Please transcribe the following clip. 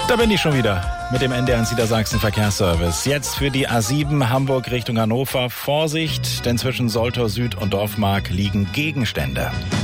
Da bin ich schon wieder mit dem NDR Niedersachsen Verkehrsservice. Jetzt für die A7 Hamburg Richtung Hannover. Vorsicht, denn zwischen Soltau Süd und Dorfmark liegen Gegenstände.